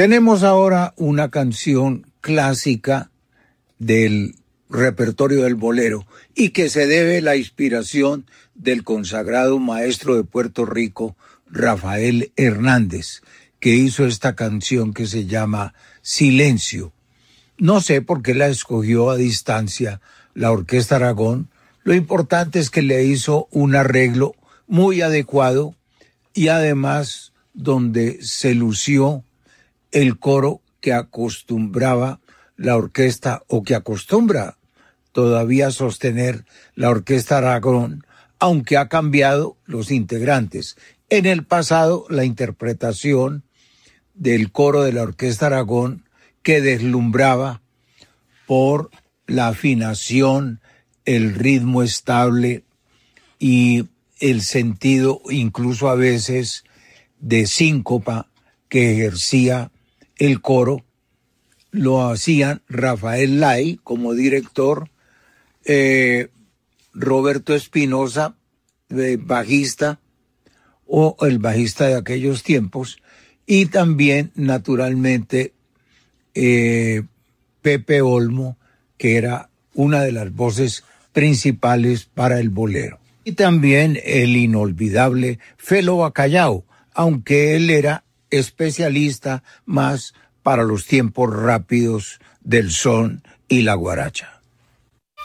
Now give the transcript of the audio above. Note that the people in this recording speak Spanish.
Tenemos ahora una canción clásica del repertorio del bolero y que se debe la inspiración del consagrado maestro de Puerto Rico, Rafael Hernández, que hizo esta canción que se llama Silencio. No sé por qué la escogió a distancia la Orquesta Aragón. Lo importante es que le hizo un arreglo muy adecuado y además donde se lució el coro que acostumbraba la orquesta o que acostumbra todavía sostener la Orquesta Aragón, aunque ha cambiado los integrantes. En el pasado, la interpretación del coro de la Orquesta Aragón, que deslumbraba por la afinación, el ritmo estable y el sentido incluso a veces de síncopa que ejercía el coro, lo hacían Rafael Lai como director, Roberto Espinosa, bajista, o el bajista de aquellos tiempos, y también, naturalmente, Pepe Olmo, que era una de las voces principales para el bolero. Y también el inolvidable Felo Bacallao, aunque él era especialista más para los tiempos rápidos del son y la guaracha.